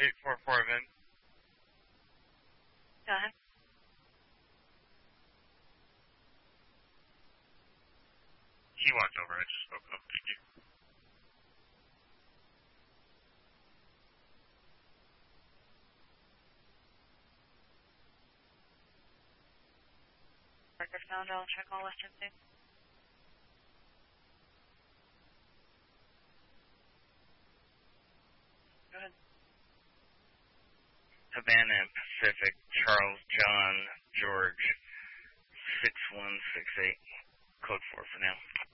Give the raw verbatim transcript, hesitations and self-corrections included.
eight four four Vin. Go ahead. He walked over. I just spoke up. Thank you. Record found. I'll check all Western States. Go ahead. Havana and Pacific, Charles John George, six one six eight, code four for now.